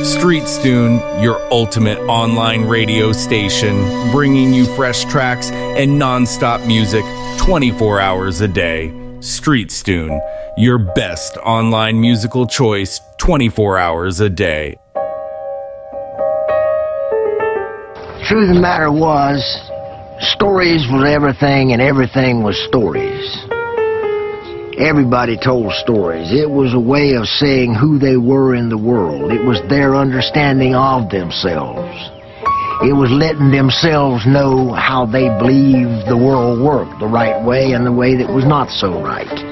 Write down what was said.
StreetStune, your ultimate online radio station, bringing you fresh tracks and non-stop music 24 hours a day. StreetStune, your best online musical choice 24 hours a day. Truth of the matter was, stories was everything and everything was stories. Everybody told stories. It was a way of saying who they were in the world. It was their understanding of themselves. It was letting themselves know how they believed the world worked, the right way and the way that was not so right.